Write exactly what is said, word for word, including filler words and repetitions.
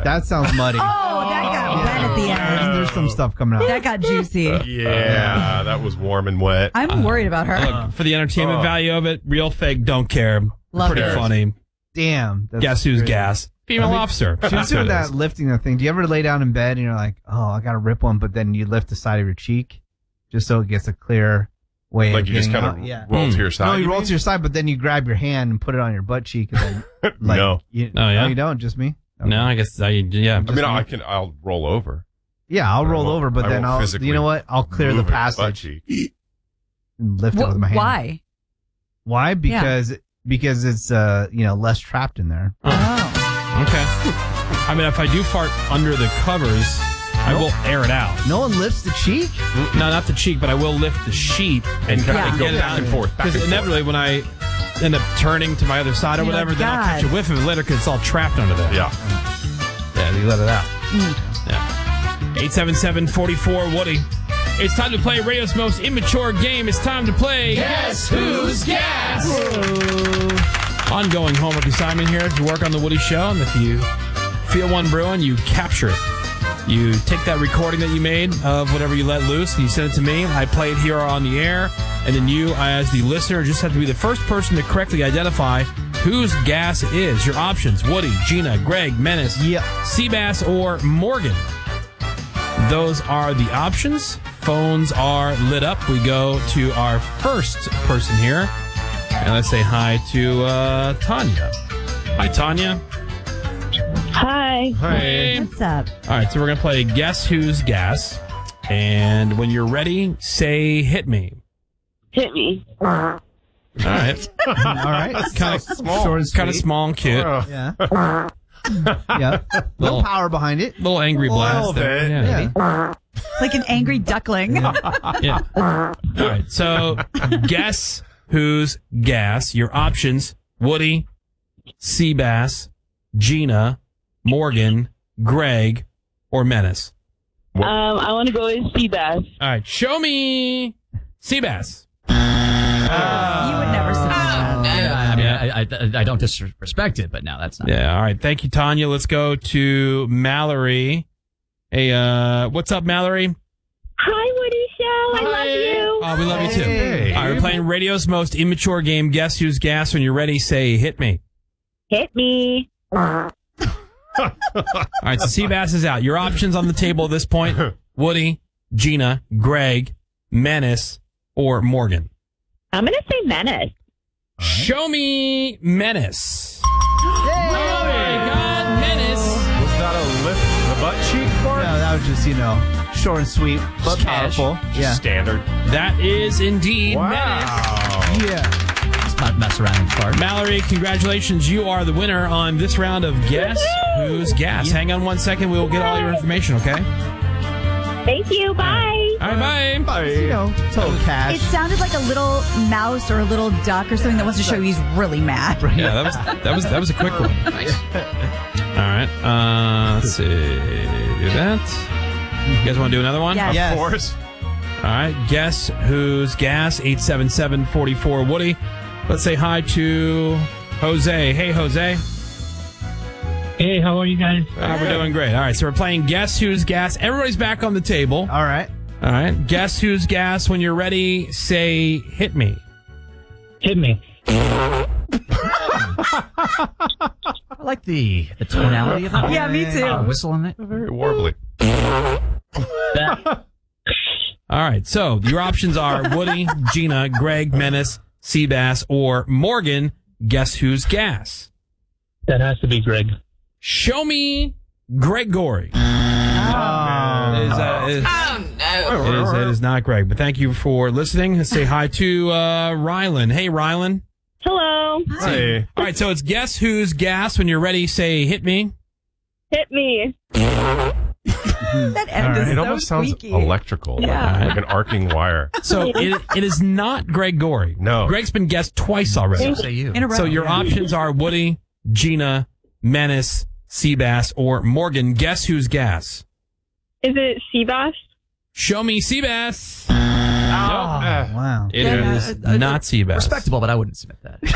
side. That sounds muddy. Oh, that got wet at the end. There's some stuff coming out. That got juicy. Yeah, that was warm and wet. I'm worried about her. Look, for the entertainment Oh. value of it, real, fake, don't care. Love Pretty it. funny. Damn. that's Guess who's crazy. gas? Female I mean, officer. She's That's doing what it that is. lifting thing. Do you ever lay down in bed and you're like, oh, I got to rip one, but then you lift the side of your cheek just so it gets a clear way Like of you just getting kind out? of Yeah. roll to your side. No, you you roll mean? to your side, but then you grab your hand and put it on your butt cheek. And then, like, No. You, Oh, yeah? No, you don't. Just me. Okay. No, I guess I, yeah. I mean, I can. I'll roll over. Yeah, I'll I roll won't- over, but I then won't I'll, physically you know what? I'll clear the move it, butt passage cheek. and lift it Wh- with my hand. Why? Why? Because, because it's, uh, you know, less trapped in there. Oh. Okay. I mean, if I do fart under the covers, I will air it out. No one lifts the cheek? No, not the cheek, but I will lift the sheet and kind Yeah. of Go get it back out. and forth, back Because and forth. inevitably, when I end up turning to my other side or You're whatever, like, then I'll catch God. a whiff of it later because it's all trapped under there. Yeah. Yeah, you let it out. Yeah. eight seven seven, four four, Woody. It's time to play radio's most immature game. It's time to play Guess Who's Gas? Ongoing homework assignment here to work on the Woody Show. And if you feel one brewing, you capture it. You take that recording that you made of whatever you let loose, and you send it to me. I play it here on the air. And then you, as the listener, just have to be the first person to correctly identify whose gas it is. Your options: Woody, Gina, Greg, Menace, Yeah. Seabass, or Morgan. Those are the options. Phones are lit up. We go to our first person here. And let's say hi to uh, Tanya. Hi, Tanya. Hi. Hey. What's up? All right, so we're going to play Guess Who's Gas. And when you're ready, say hit me. Hit me. All right. All right. Kind of small. Short and kind of sweet. small and cute. Oh. Yeah. yeah. Little- Little power behind it. Little angry A little blast there. bit. Yeah. Yeah. Like an angry duckling. Yeah. All right. So, guess who's gas. Your options: Woody, Seabass, Gina, Morgan, Greg, or Menace. Um, I want to go with Seabass. All right. Show me Seabass. You would never submit that. Yeah, I mean, Yeah. I, I, I don't disrespect it, but no, that's not. Yeah. All right. Thank you, Tanya. Let's go to Mallory. Hey, uh, what's up, Mallory? Hi, Woody Show. I love you. Oh, we love you too. Hey. All right, we're playing radio's most immature game. Guess who's gas? When you're ready, say hit me. Hit me. All right, so Seabass is out. Your options on the table at this point: Woody, Gina, Greg, Menace, or Morgan. I'm going to say Menace. Show me Menace. Oh my God, Menace. Was that a lift the butt cheek part? No, that was just, you know, short and sweet, but cash. powerful. Just Yeah. standard. That is indeed Menace. Wow. Yeah. Let's not mess around and fart. Mallory, congratulations. You are the winner on this round of Guess Who's Gas. Hang on one second. We will get all your information, okay? Thank you. Bye. All right, bye. You know, total cash. It sounded like a little mouse or a little duck or something that wants to show you he's really mad. Yeah, that was that was that was a quick one. Nice. All right. Uh, let's see. Do that. You guys want to do another one? Yes. Yes. Of course. All right. Guess who's gas? eight seven seven, four four, Woody. Let's say hi to Jose. Hey, Jose. Hey, how are you guys? Uh, we're doing great. All right. So we're playing Guess Who's Gas. Everybody's back on the table. All right. All right. Guess Who's Gas. When you're ready, say hit me. Hit me. I like the the tonality of it. Yeah, me too. Uh, whistle in it. Very warbly. That, All right. So your options are Woody, Gina, Greg, Menace, Seabass, or Morgan. Guess Who's Gas. That has to be Greg. Show me Gregory. Oh. It is, uh, it is- It is, it is not Greg, but thank you for listening. Let's say hi to uh, Rylan. Hey, Rylan. Hello. Hey. All right, so it's Guess Who's Gas. When you're ready, say hit me. Hit me. That end is It so almost sounds squeaky. electrical, like- Yeah. like, an arcing wire. So it, it is not Greg Gorey. No. Greg's been guessed twice already. say you. In a row. So your options are Woody, Gina, Menace, Seabass, or Morgan. Guess Who's Gas. Is it Seabass? Show me Seabass. Oh. Wow. It Yeah, is uh, uh, not Seabass. Respectable, but I wouldn't submit that.